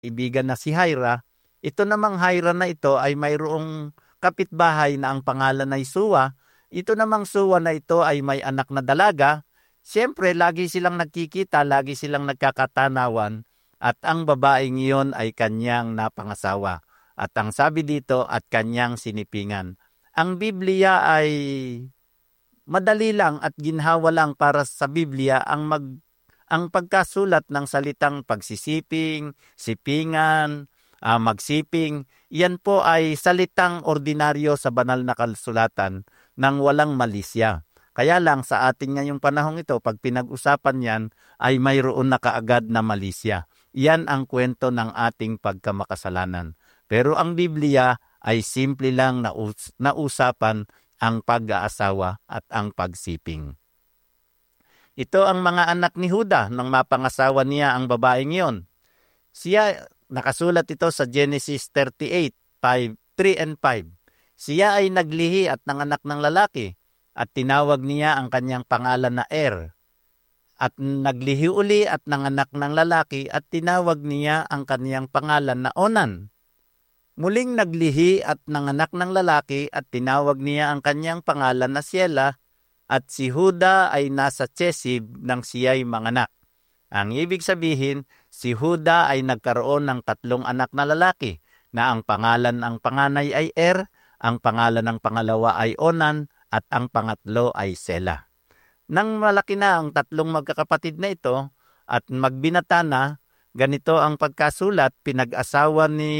kaibigan na si Hira. Ito namang Hira na ito ay mayroong kapitbahay na ang pangalan ay Suwa. Ito namang Suwa na ito ay may anak na dalaga. Siyempre, lagi silang nagkikita, lagi silang nagkakatanawan, at ang babaeng iyon ay kanyang napangasawa. At ang sabi dito, at kanyang sinipingan. Ang Biblia ay madali lang at ginhawa lang para sa Biblia ang pagkasulat ng salitang pagsisiping, sipingan, magsiping. Yan po ay salitang ordinaryo sa banal na kasulatan ng walang malisya. Kaya lang sa ating ngayong panahong ito, pag pinag-usapan yan, ay mayroon na kaagad na malisya. Yan ang kwento ng ating pagkamakasalanan. Pero ang Biblia ay simple lang na usapan ang pag-aasawa at ang pagsiping. Ito ang mga anak ni Huda nang mapangasawa niya ang babaeng iyon. Nakasulat ito sa Genesis 38, 3 and 5. Siya ay naglihi at nanganak ng lalaki at tinawag niya ang kanyang pangalan na Er. At naglihi uli at nanganak ng lalaki at tinawag niya ang kanyang pangalan na Onan. Muling naglihi at nanganak ng lalaki at tinawag niya ang kanyang pangalan na Siela, at si Huda ay nasa Chesib nang siya'y manganak. Ang ibig sabihin, si Huda ay nagkaroon ng 3 anak na lalaki, na ang pangalan ng panganay ay Er, ang pangalan ng pangalawa ay Onan, at ang pangatlo ay Sela. Nang malaki na ang 3 magkakapatid na ito, at magbinata na, ganito ang pagkasulat, pinag-asawa ni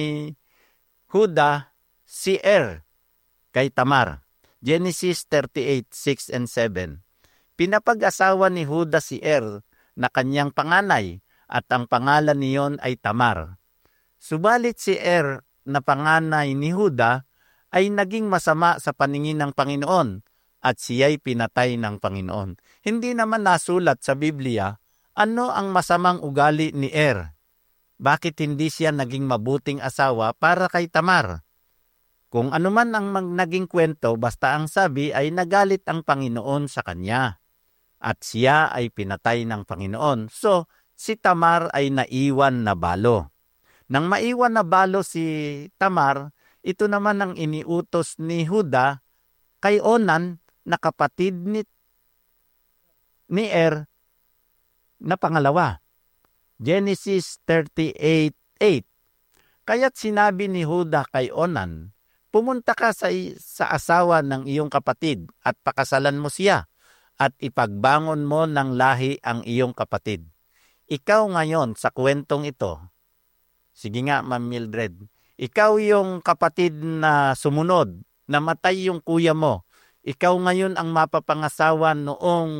Huda si Er kay Tamar. Genesis 38, 6 and 7. Pinapag-asawa ni Huda si Er na kanyang panganay at ang pangalan niyon ay Tamar. Subalit si Er na panganay ni Huda ay naging masama sa paningin ng Panginoon at siya'y pinatay ng Panginoon. Hindi naman nasulat sa Biblia ano ang masamang ugali ni Er. Bakit hindi siya naging mabuting asawa para kay Tamar? Kung anuman ang naging kwento, basta ang sabi ay nagalit ang Panginoon sa kanya. At siya ay pinatay ng Panginoon. So, si Tamar ay naiwan na balo. Nang maiwan na balo si Tamar, ito naman ang iniutos ni Huda kay Onan na kapatid ni Er na pangalawa. Genesis 38:8. Kaya't sinabi ni Huda kay Onan, pumunta ka sa asawa ng iyong kapatid at pakasalan mo siya at ipagbangon mo ng lahi ang iyong kapatid. Ikaw ngayon sa kwentong ito, sige nga Ma'am Mildred, ikaw yung kapatid na sumunod, namatay yung kuya mo, ikaw ngayon ang mapapangasawa noong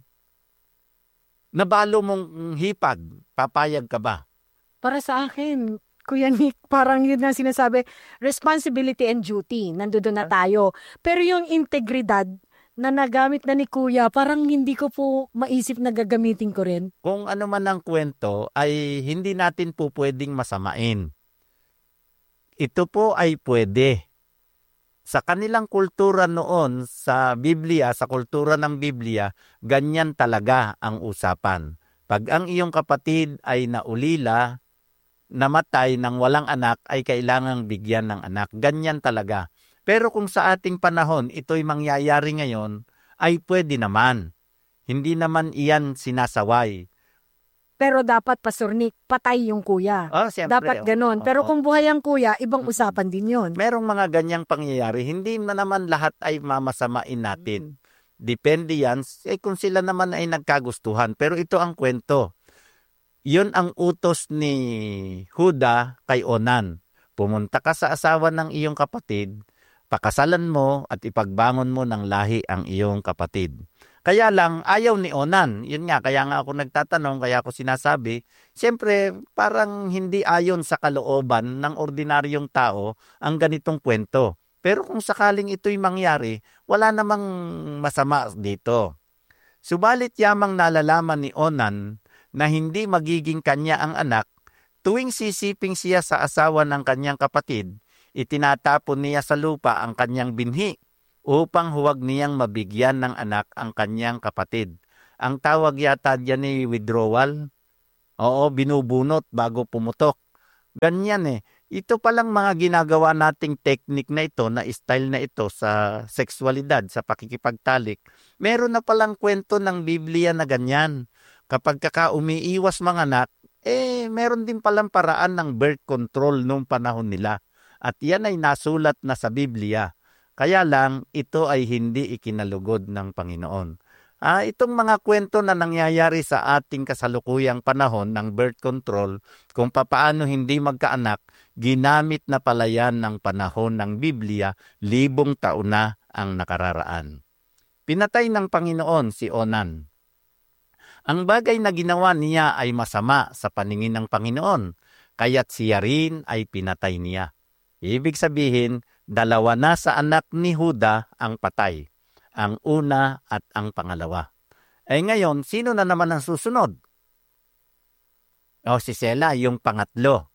nabalo mong hipag, papayag ka ba? Para sa akin, Kuya Nick, parang yun na sinasabi, responsibility and duty, nandoon na tayo. Pero yung integridad na nagamit na ni Kuya, parang hindi ko po maisip na gagamitin ko rin. Kung ano man ang kwento, ay hindi natin po pwedeng masamain. Ito po ay pwede. Sa kanilang kultura noon, sa Biblia, sa kultura ng Biblia, ganyan talaga ang usapan. Pag ang iyong kapatid ay naulila, namatay ng walang anak, ay kailangang bigyan ng anak. Ganyan talaga. Pero kung sa ating panahon, ito'y mangyayari ngayon, ay pwede naman. Hindi naman iyan sinasaway. Pero dapat, Pastor Nick, patay yung kuya. Siyempre, dapat ganon. Pero kung buhay ang kuya, ibang usapan din yun. Merong mga ganyang pangyayari. Hindi na naman lahat ay mamasamain natin. Depende yan kung sila naman ay nagkagustuhan. Pero ito ang kwento. Yun ang utos ni Huda kay Onan. Pumunta ka sa asawa ng iyong kapatid, pakasalan mo at ipagbangon mo ng lahi ang iyong kapatid. Kaya lang, ayaw ni Onan. Yun nga, kaya nga ako nagtatanong, kaya ako sinasabi, siyempre, parang hindi ayon sa kalooban ng ordinaryong tao ang ganitong kwento. Pero kung sakaling ito'y mangyari, wala namang masama dito. Subalit yamang nalalaman ni Onan na hindi magiging kanya ang anak, tuwing sisiping siya sa asawa ng kanyang kapatid, itinatapon niya sa lupa ang kanyang binhi, upang huwag niyang mabigyan ng anak ang kanyang kapatid. Ang tawag yata diyan ay withdrawal. Oo, binubunot bago pumutok. Ganyan eh. Ito palang mga ginagawa nating technique na ito, na style na ito sa sexualidad, sa pakikipagtalik, meron na palang kwento ng Biblia na ganyan. Kapag umiiwas mga anak, meron din palang paraan ng birth control nung panahon nila. At yan ay nasulat na sa Biblia. Kaya lang, ito ay hindi ikinalugod ng Panginoon. Itong mga kwento na nangyayari sa ating kasalukuyang panahon ng birth control, kung papaano hindi magkaanak, ginamit na pala yan ng panahon ng Biblia, 1,000 taon na ang nakararaan. Pinatay ng Panginoon si Onan. Ang bagay na ginawa niya ay masama sa paningin ng Panginoon, kaya't siya rin ay pinatay niya. Ibig sabihin, 2 na sa anak ni Huda ang patay. Ang una at ang pangalawa. Ngayon, sino na naman ang susunod? Si Sela, yung pangatlo.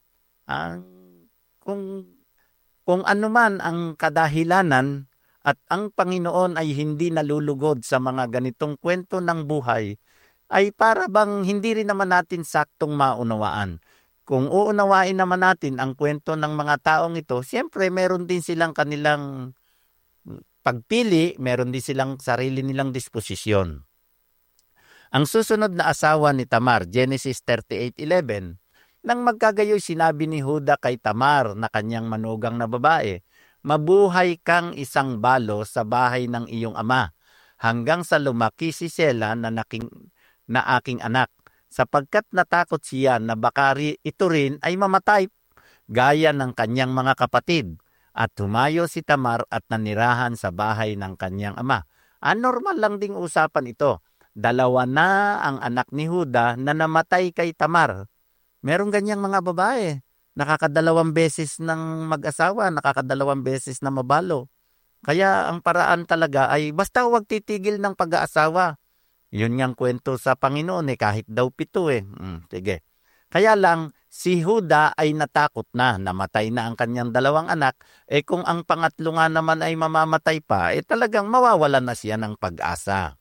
Kung ano man ang kadahilanan at ang Panginoon ay hindi nalulugod sa mga ganitong kwento ng buhay, ay para bang hindi rin naman natin saktong maunawaan. Kung uunawain naman natin ang kwento ng mga taong ito, siyempre meron din silang kanilang pagpili, meron din silang sarili nilang disposisyon. Ang susunod na asawa ni Tamar, Genesis 38:11, nang magkagayoy sinabi ni Huda kay Tamar na kanyang manugang na babae, "Mabuhay kang isang balo sa bahay ng iyong ama, hanggang sa lumaki si Sela na aking anak, sapagkat natakot siya na baka ito rin ay mamatay, gaya ng kanyang mga kapatid. At humayo si Tamar at nanirahan sa bahay ng kanyang ama." Normal lang ding usapan ito. 2 na ang anak ni Huda na namatay kay Tamar. Merong ganyang mga babae. Nakakadalawang beses ng mag-asawa, nakakadalawang beses na mabalo. Kaya ang paraan talaga ay basta huwag titigil ng pag-aasawa. Yun ngang kwento sa Panginoon kahit daw 7 Sige. Kaya lang, si Huda ay natakot na, namatay na ang kanyang 2 anak, kung ang pangatlo nga naman ay mamamatay pa, talagang mawawalan na siya ng pag-asa.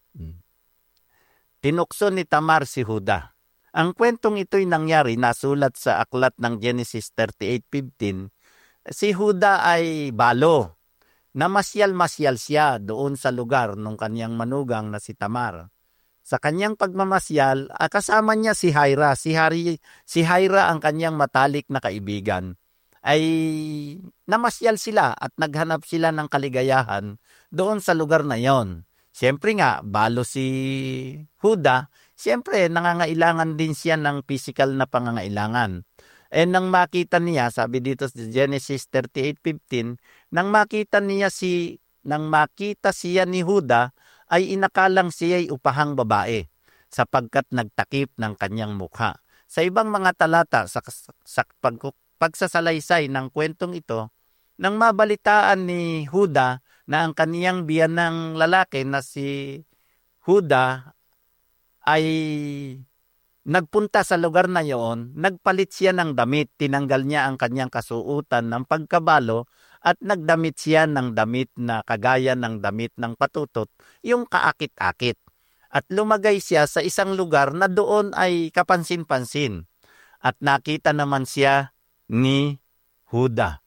Tinukso ni Tamar si Huda. Ang kwentong ito'y nangyari, nasulat sa aklat ng Genesis 38:15. Si Huda ay balo. Namasyal-masyal siya doon sa lugar ng kanyang manugang na si Tamar. Sa kanyang pagmamasyal, kasama niya si Hira. Si Hira ang kanyang matalik na kaibigan. Ay namasyal sila at naghanap sila ng kaligayahan doon sa lugar na yon. Siyempre nga, balo si Huda, siyempre nangangailangan din siya ng physical na pangangailangan. Nang makita niya, sabi dito sa Genesis 38:15, nang makita siya ni Huda, ay inakalang siya'y upahang babae, sapagkat nagtakip ng kanyang mukha. Sa ibang mga talata sa pagsasalaysay ng kwentong ito, nang mabalitaan ni Huda na ang kaniyang biyanang lalaki na si Huda ay nagpunta sa lugar na iyon, nagpalit siya ng damit, tinanggal niya ang kanyang kasuutan ng pagkabalo at nagdamit siya ng damit na kagaya ng damit ng patutot, yung kaakit-akit. At lumagay siya sa isang lugar na doon ay kapansin-pansin. At nakita naman siya ni Huda.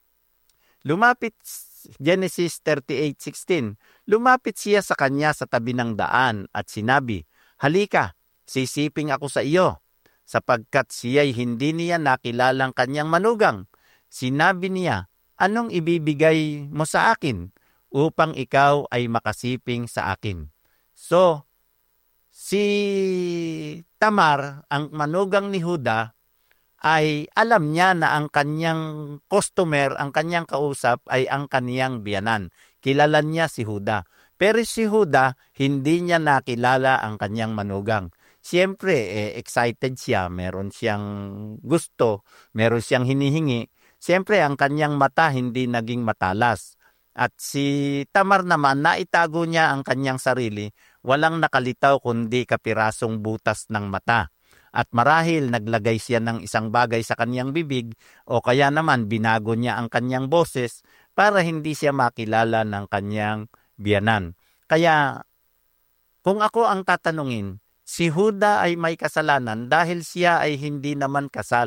Genesis 38:16, lumapit siya sa kanya sa tabi ng daan at sinabi, "Halika, sisiping ako sa iyo," sapagkat siya'y hindi niya nakilalang kanyang manugang. Sinabi niya, "Anong ibibigay mo sa akin upang ikaw ay makasiping sa akin?" So, si Tamar, ang manugang ni Huda, ay alam niya na ang kanyang customer, ang kanyang kausap ay ang kaniyang biyanan. Kilala niya si Huda. Pero si Huda, hindi niya nakilala ang kanyang manugang. Siyempre, excited siya, meron siyang gusto, meron siyang hinihingi. Siyempre, ang kanyang mata hindi naging matalas. At si Tamar naman, naitago niya ang kanyang sarili, walang nakalitaw kundi kapirasong butas ng mata. At marahil naglagay siya ng isang bagay sa kanyang bibig o kaya naman binago niya ang kanyang boses para hindi siya makilala ng kanyang biyanan. Kaya kung ako ang tatanungin, si Huda ay may kasalanan dahil siya ay hindi naman kasal.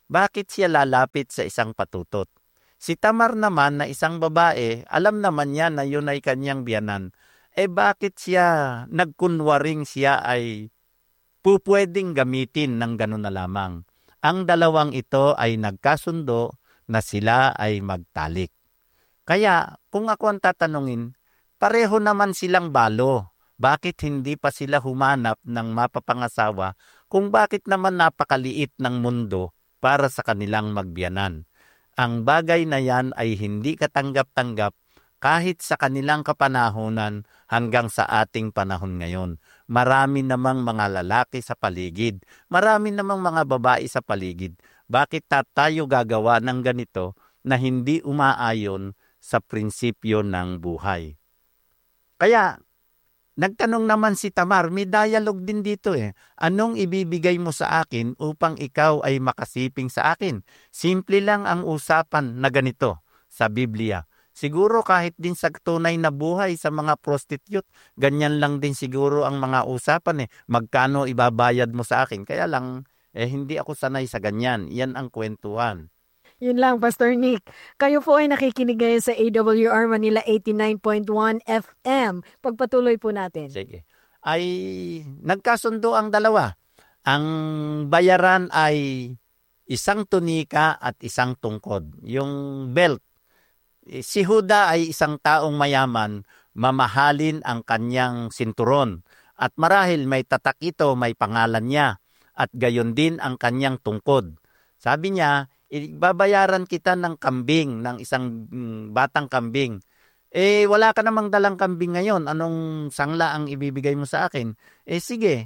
bakit siya lalapit sa isang patutot? Si Tamar naman na isang babae, alam naman niya na yun ay kanyang biyanan. Bakit siya nagkunwaring siya ay pupwedeng gamitin ng ganun na lamang? Ang dalawang ito ay nagkasundo na sila ay magtalik. Kaya kung ako ang tatanungin, pareho naman silang balo. Bakit hindi pa sila humanap ng mapapangasawa kung bakit naman napakaliit ng mundo para sa kanilang magbiyanan? Ang bagay na yan ay hindi katanggap-tanggap kahit sa kanilang kapanahonan hanggang sa ating panahon ngayon. Marami namang mga lalaki sa paligid, marami namang mga babae sa paligid. Bakit tayo gagawa ng ganito na hindi umaayon sa prinsipyo ng buhay? Kaya, nagtanong naman si Tamar, may dialogue din dito Anong ibibigay mo sa akin upang ikaw ay makasiping sa akin? Simple lang ang usapan na ganito sa Biblia. Siguro kahit din sa tunay na buhay sa mga prostitute, ganyan lang din siguro ang mga usapan Magkano ibabayad mo sa akin? Kaya lang, hindi ako sanay sa ganyan. Yan ang kwentuhan. Yun lang, Pastor Nick. Kayo po ay nakikinig ngayon sa AWR Manila 89.1 FM. Pagpatuloy po natin. Sige. Ay nagkasundo ang dalawa. Ang bayaran ay isang tunika at isang tungkod. Yung belt. Si Huda ay isang taong mayaman, mamahalin ang kanyang sinturon. At marahil may tatak ito, may pangalan niya. At gayon din ang kanyang tungkod. Sabi niya, babayaran kita ng kambing, ng isang batang kambing. Wala ka namang dalang kambing ngayon. Anong sangla ang ibibigay mo sa akin? Sige,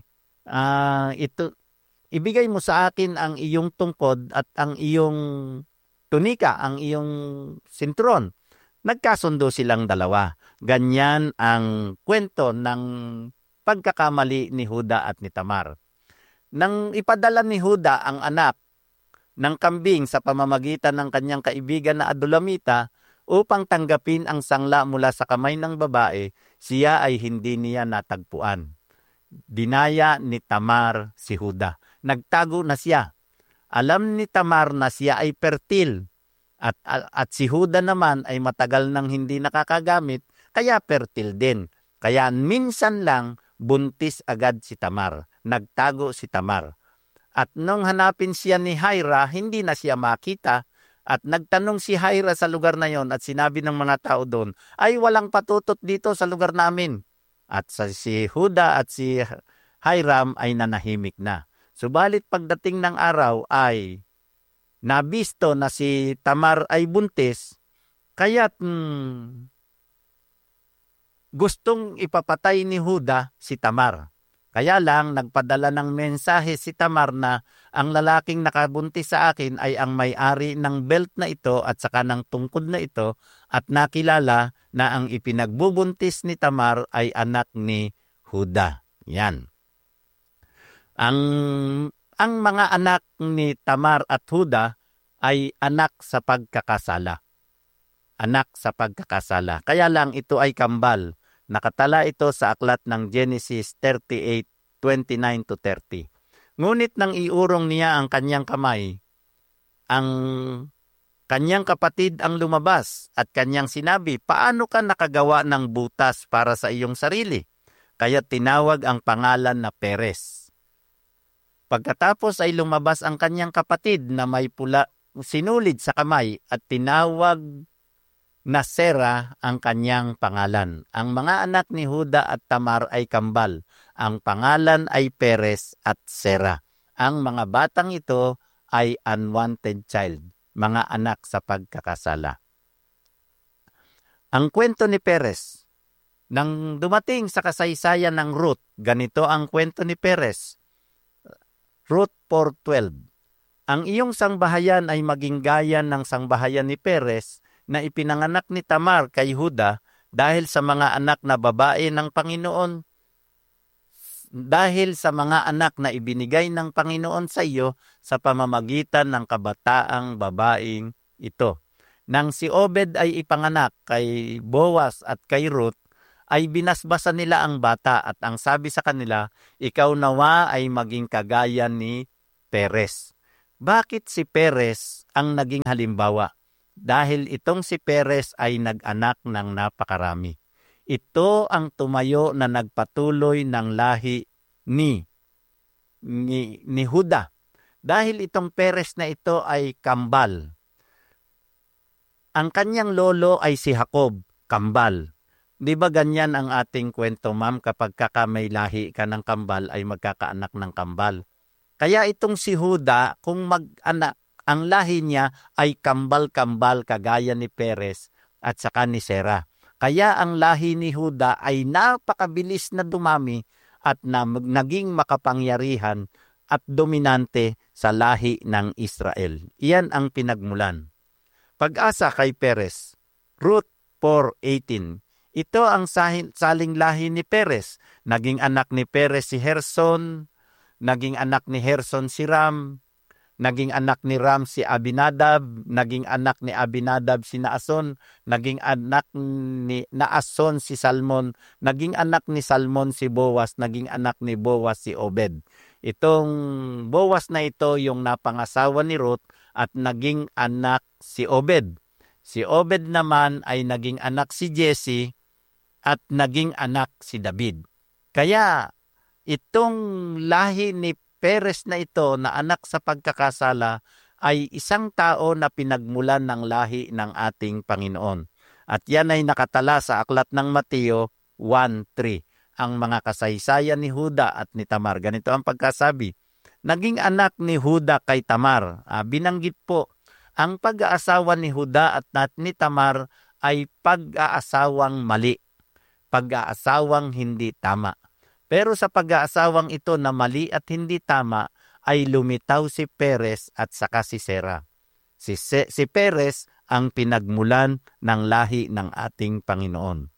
ibigay mo sa akin ang iyong tungkod at ang iyong tunika, ang iyong sintron. Nagkasundo silang dalawa. Ganyan ang kwento ng pagkakamali ni Huda at ni Tamar. Nang ipadala ni Huda ang anak ng kambing sa pamamagitan ng kanyang kaibigan na Adulamita upang tanggapin ang sangla mula sa kamay ng babae, siya ay hindi niya natagpuan. Dinaya ni Tamar si Huda. Nagtago na siya. Alam ni Tamar na siya ay pertil at si Huda naman ay matagal nang hindi nakakagamit, kaya pertil din. Kaya minsan lang buntis agad si Tamar. Nagtago si Tamar. At nung hanapin siya ni Hira, hindi na siya makita. At nagtanong si Hira sa lugar na yon at sinabi ng mga tao doon, ay walang patutot dito sa lugar namin. At si Huda at si Hiram ay nanahimik na. Subalit pagdating ng araw ay nabisto na si Tamar ay buntis, kaya't gustong ipapatay ni Huda si Tamar. Kaya lang, nagpadala ng mensahe si Tamar na ang lalaking nakabuntis sa akin ay ang may-ari ng belt na ito at saka ng tungkod na ito at nakilala na ang ipinagbubuntis ni Tamar ay anak ni Huda. Yan. Ang mga anak ni Tamar at Huda ay anak sa pagkakasala. Anak sa pagkakasala. Kaya lang ito ay kambal. Nakatala ito sa aklat ng Genesis 38:29-30. Ngunit nang iurong niya ang kanyang kamay, ang kanyang kapatid ang lumabas at kanyang sinabi, paano ka nakagawa ng butas para sa iyong sarili? Kaya tinawag ang pangalan na Perez. Pagkatapos ay lumabas ang kanyang kapatid na may pula sinulid sa kamay at tinawag na Sera ang kanyang pangalan. Ang mga anak ni Huda at Tamar ay kambal. Ang pangalan ay Perez at Sera. Ang mga batang ito ay unwanted child, mga anak sa pagkakasala. Ang kwento ni Perez, nang dumating sa kasaysayan ng Ruth, ganito ang kwento ni Perez. Ruth 4:12. Ang iyong sangbahayan ay maging gaya ng sangbahayan ni Perez na ipinanganak ni Tamar kay Huda dahil sa mga anak na babae ng Panginoon. Dahil sa mga anak na ibinigay ng Panginoon sa iyo sa pamamagitan ng kabataang babaeng ito. Nang si Obed ay ipanganak kay Boaz at kay Ruth, ay binasbasan nila ang bata at ang sabi sa kanila, ikaw nawa ay maging kagaya ni Perez. Bakit si Perez ang naging halimbawa? Dahil itong si Perez ay nag-anak ng napakarami. Ito ang tumayo na nagpatuloy ng lahi ni Juda. Dahil itong Perez na ito ay kambal. Ang kanyang lolo ay si Jacob, kambal. Di ba ganyan ang ating kwento, ma'am, kapag may lahi ka ng kambal ay magkakaanak ng kambal. Kaya itong si Juda, kung mag-anak, ang lahi niya ay kambal-kambal kagaya ni Perez at saka ni Sera. Kaya ang lahi ni Juda ay napakabilis na dumami at naging makapangyarihan at dominante sa lahi ng Israel. Iyan ang pinagmulan. Pag-asa kay Perez, Ruth 4:18. Ito ang saling lahi ni Perez. Naging anak ni Perez si Herson, naging anak ni Herson si Ram, naging anak ni Ram si Abinadab, naging anak ni Abinadab si Naason, naging anak ni Naason si Salmon, naging anak ni Salmon si Boaz, naging anak ni Boaz si Obed. Itong Boaz na ito yung napangasawa ni Ruth at naging anak si Obed. Si Obed naman ay naging anak si Jesse at naging anak si David. Kaya itong lahi ni Perez na ito na anak sa pagkakasala ay isang tao na pinagmulan ng lahi ng ating Panginoon. At yan ay nakatala sa aklat ng Mateo 1:3. Ang mga kasaysayan ni Juda at ni Tamar. Ganito ang pagkasabi. Naging anak ni Juda kay Tamar. Binanggit po, ang pag-aasawa ni Juda at ni Tamar ay pag-aasawang mali. Pag-aasawang hindi tama. Pero sa pag-aasawang ito na mali at hindi tama, ay lumitaw si Perez at saka si Sera. Si Perez ang pinagmulan ng lahi ng ating Panginoon.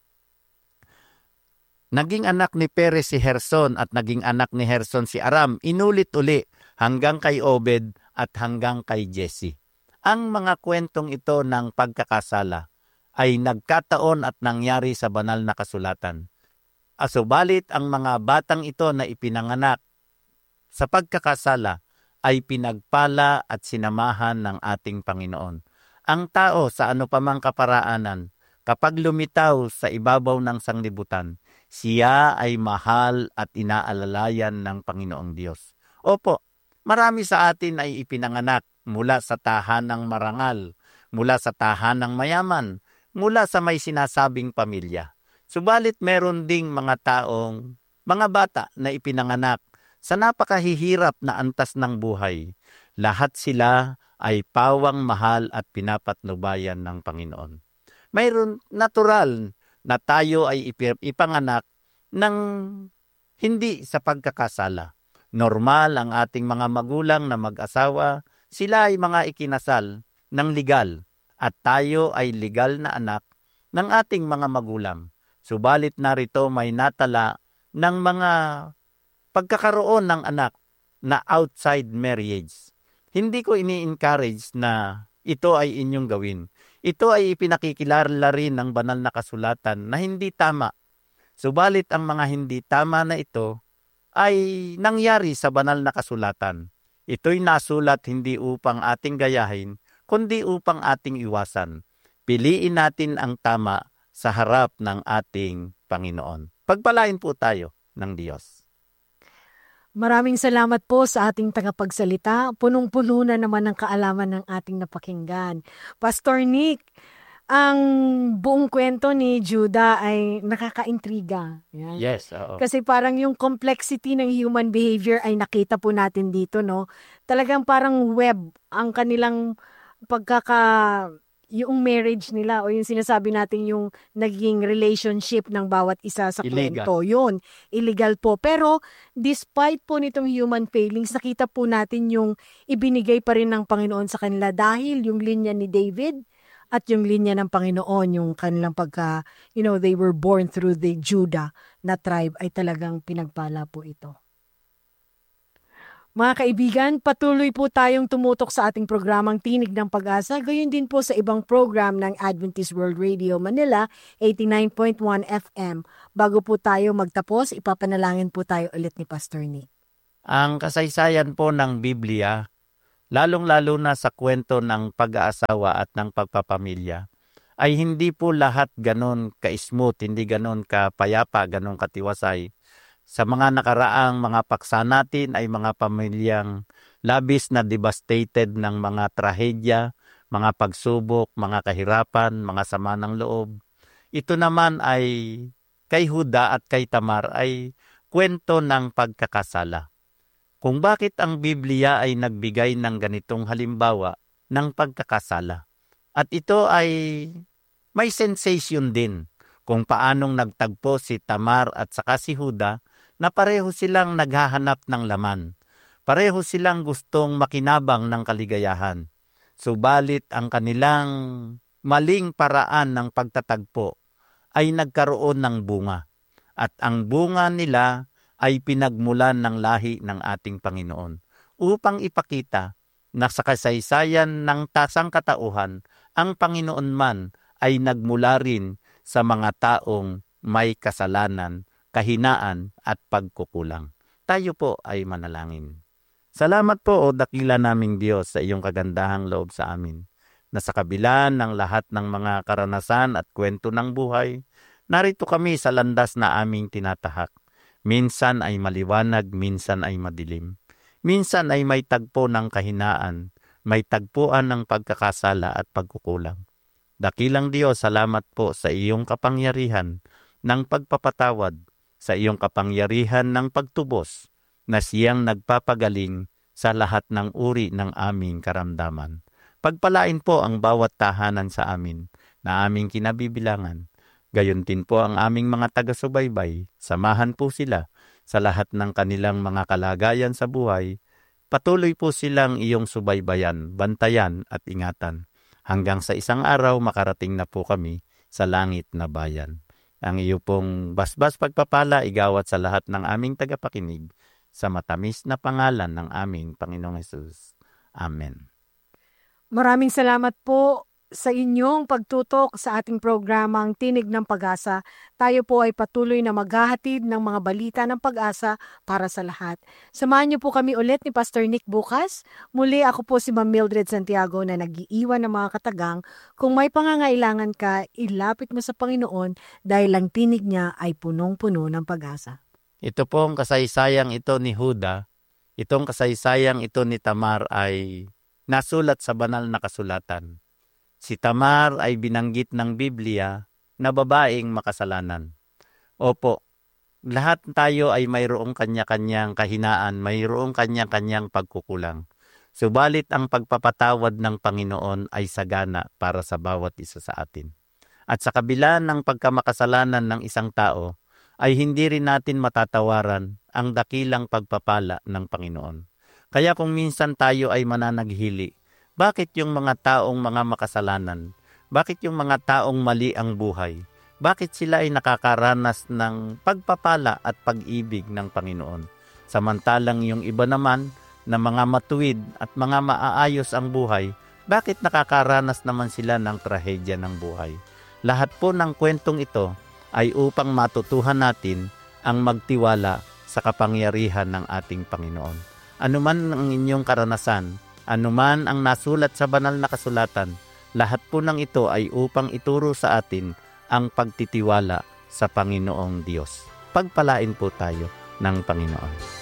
Naging anak ni Perez si Herson at naging anak ni Herson si Aram. Inulit-uli hanggang kay Obed at hanggang kay Jesse. Ang mga kwentong ito ng pagkakasala ay nagkataon at nangyari sa banal na kasulatan. Subalit ang mga batang ito na ipinanganak sa pagkakasala ay pinagpala at sinamahan ng ating Panginoon. Ang tao sa ano pa mang kaparaanan, kapag lumitaw sa ibabaw ng sanglibutan, siya ay mahal at inaalalayan ng Panginoong Diyos. Opo, marami sa atin ay ipinanganak mula sa tahanang marangal, mula sa tahanang mayaman, mula sa may sinasabing pamilya. Subalit meron ding mga bata na ipinanganak sa napakahihirap na antas ng buhay. Lahat sila ay pawang mahal at pinapatnubayan ng Panginoon. Mayroon natural na tayo ay ipanganak ng hindi sa pagkakasala. Normal ang ating mga magulang na mag-asawa, sila ay mga ikinasal ng legal at tayo ay legal na anak ng ating mga magulang. Subalit narito may natala ng mga pagkakaroon ng anak na outside marriage. Hindi ko ini-encourage na ito ay inyong gawin. Ito ay ipinakikilala rin ng banal na kasulatan na hindi tama. Subalit ang mga hindi tama na ito ay nangyari sa banal na kasulatan. Ito'y nasulat hindi upang ating gayahin, kundi upang ating iwasan. Piliin natin ang tama sa harap ng ating Panginoon. Pagpalain po tayo ng Diyos. Maraming salamat po sa ating tagapagsalita. Punong-puno na naman ng kaalaman ng ating napakinggan. Pastor Nick, ang buong kwento ni Judah ay nakakaintriga. Yan. Yes, oo. Kasi parang yung complexity ng human behavior ay nakita po natin dito, no? Talagang parang web ang kanilang yung marriage nila o yung sinasabi natin yung naging relationship ng bawat isa sa kwento. Yun, illegal po. Pero despite po nitong human failings, nakita po natin yung ibinigay pa rin ng Panginoon sa kanila dahil yung linya ni David at yung linya ng Panginoon, yung kanilang they were born through the Judah na tribe ay talagang pinagpala po ito. Mga kaibigan, patuloy po tayong tumutok sa ating programang Tinig ng Pag-asa, gayon din po sa ibang program ng Adventist World Radio Manila, 89.1 FM. Bago po tayo magtapos, ipapanalangin po tayo ulit ni Pastor Nick. Ang kasaysayan po ng Biblia lalong-lalo na sa kwento ng pag-aasawa at ng pagpapamilya, ay hindi po lahat ganon ka-smooth, hindi ganon kapayapa, ganon katiwasay. Sa mga nakaraang mga paksa natin ay mga pamilyang labis na devastated ng mga trahedya, mga pagsubok, mga kahirapan, mga sama ng loob. Ito naman ay kay Huda at kay Tamar ay kwento ng pagkakasala. Kung bakit ang Biblia ay nagbigay ng ganitong halimbawa ng pagkakasala. At ito ay may sensation din kung paanong nagtagpo si Tamar at saka si Huda na pareho silang naghahanap ng laman. Pareho silang gustong makinabang ng kaligayahan. Subalit ang kanilang maling paraan ng pagtatagpo ay nagkaroon ng bunga. At ang bunga nila ay pinagmulan ng lahi ng ating Panginoon upang ipakita na sa kasaysayan ng tasang katauhan, ang Panginoon man ay nagmula rin sa mga taong may kasalanan, kahinaan at pagkukulang. Tayo po ay manalangin. Salamat po, o dakila naming Diyos, sa iyong kagandahang loob sa amin, na sa kabila ng lahat ng mga karanasan at kwento ng buhay, narito kami sa landas na aming tinatahak. Minsan ay maliwanag, minsan ay madilim. Minsan ay may tagpo ng kahinaan, may tagpuan ng pagkakasala at pagkukulang. Dakilang Diyos, salamat po sa iyong kapangyarihan ng pagpapatawad, sa iyong kapangyarihan ng pagtubos, na siyang nagpapagaling sa lahat ng uri ng aming karamdaman. Pagpalain po ang bawat tahanan sa amin na aming kinabibilangan. Gayon din po ang aming mga taga-subaybay. Samahan po sila sa lahat ng kanilang mga kalagayan sa buhay. Patuloy po silang iyong subaybayan, bantayan at ingatan. Hanggang sa isang araw makarating na po kami sa langit na bayan. Ang iyo pong basbas pagpapala igawat sa lahat ng aming tagapakinig sa matamis na pangalan ng aming Panginoong Hesus. Amen. Maraming salamat po sa inyong pagtutok sa ating programang Tinig ng Pag-asa. Tayo po ay patuloy na maghahatid ng mga balita ng pag-asa para sa lahat. Samahan niyo po kami ulit ni Pastor Nick bukas. Muli ako po si Ma'am Mildred Santiago na nag-iiwan ng mga katagang. Kung may pangangailangan ka, ilapit mo sa Panginoon dahil ang tinig niya ay punong-puno ng pag-asa. Ito pong kasaysayang ito ni Huda, itong kasaysayang ito ni Tamar ay nasulat sa banal na kasulatan. Si Tamar ay binanggit ng Biblia na babaeng makasalanan. Opo, lahat tayo ay mayroong kanya-kanyang kahinaan, mayroong kanya-kanyang pagkukulang. Subalit ang pagpapatawad ng Panginoon ay sagana para sa bawat isa sa atin. At sa kabila ng pagkamakasalanan ng isang tao, ay hindi rin natin matatawaran ang dakilang pagpapala ng Panginoon. Kaya kung minsan tayo ay mananaghili, bakit yung mga taong mga makasalanan, bakit yung mga taong mali ang buhay, bakit sila ay nakakaranas ng pagpapala at pag-ibig ng Panginoon? Samantalang yung iba naman na mga matuwid at mga maaayos ang buhay, bakit nakakaranas naman sila ng trahedya ng buhay? Lahat po ng kwentong ito ay upang matutuhan natin ang magtiwala sa kapangyarihan ng ating Panginoon. Anuman ang inyong karanasan, anuman ang nasulat sa banal na kasulatan, lahat po ng ito ay upang ituro sa atin ang pagtitiwala sa Panginoong Diyos. Pagpalain po tayo ng Panginoon.